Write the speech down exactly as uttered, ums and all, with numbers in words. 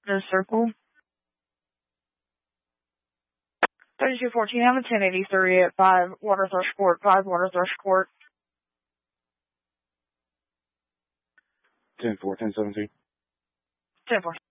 The Circle. thirty-two fourteen, I'm a ten eighty-three at five Waterthrush Court, five Waterthrush Court. ten four, ten seventeen. ten four.